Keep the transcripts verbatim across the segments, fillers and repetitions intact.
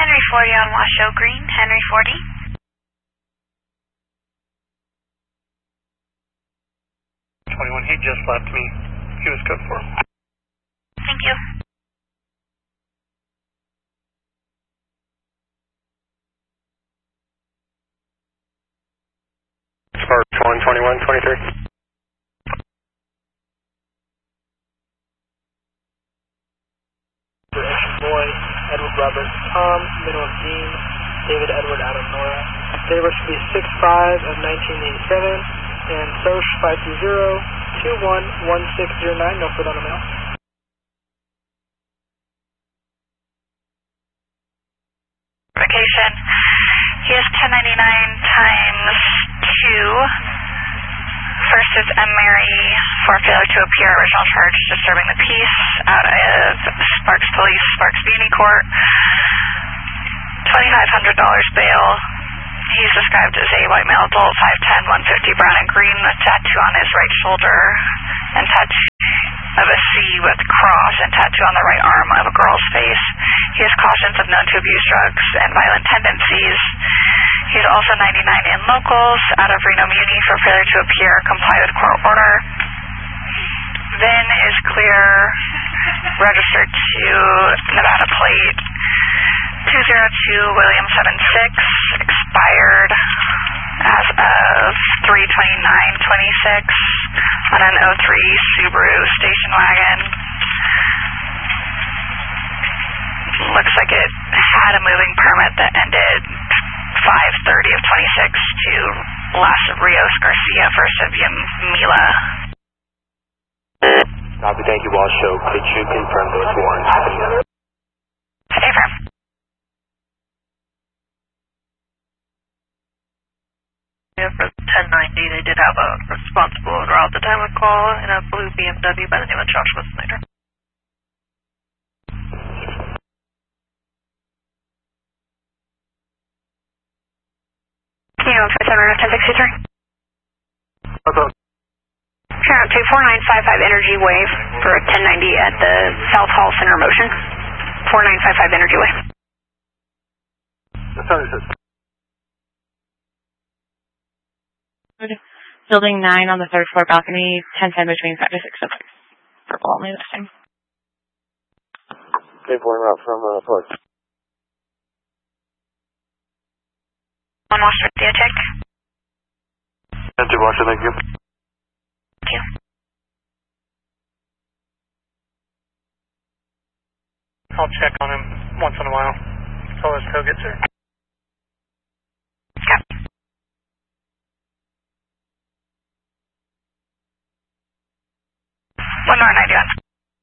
Henry forty on Washoe Green, Henry forty. twenty-one, he just left me. He was code for. Thank you. Spark one twenty-one twenty-three. Boy, Edward Robert Tom, middle of Dean, David Edward Adam Nora. Date should be six five of nineteen eighty-seven, and Soch five two zero two one one six zero nine, no foot on the mail. Vacation. He has ten ninety-nine times two. First is M. Mary for failure to appear, original charge disturbing the peace, out of Sparks Police, Sparks Beauty Court. twenty-five hundred dollars bail. He's described as a white male adult, five ten, one fifty, brown and green, with tattoo on his right shoulder, and tattoo of a C with cross, and tattoo on the right arm of a girl's face. He has cautions of known to abuse drugs and violent tendencies. He's also ninety-nine in locals, out of Reno Muni for failure to appear, comply with court order. V I N is clear, registered to Nevada plate two zero two William seven six, expired as of three twenty-nine twenty-six on an oh three Subaru station wagon. Looks like it had a moving permit that ended five thirty of twenty-six to Las Rios Garcia, first of Yamila. Copy, thank you, Washoe. Could you confirm those warrants? Affirm. Yeah, for ten ninety, they did have a responsible owner at the time of call in a blue B M W by the name of Joshua Snyder. Can you go for seven ten sixty-three? Okay. Sure, two four nine five five Energy Wave for ten ninety at the South Hall Center Motion. four nine five five Energy Wave. That's how it is. Building nine on the third floor balcony, ten ten between five to six oh six. Purple only this time. Okay, pouring out from uh, Force. One Washington, do you check? Empty Washington, thank you. Thank you. I'll check on him once in a while until his tow gets here. Copy. One more ninety-one.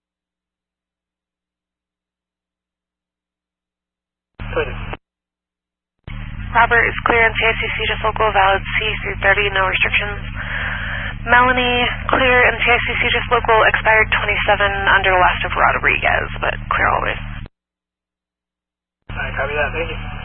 Robert is clear in C I C C, just local, valid C through thirty, no restrictions. Melanie, clear in C I C C, just local, expired twenty-seven under the last of Rodriguez, but clear always. Alright, copy that, thank you.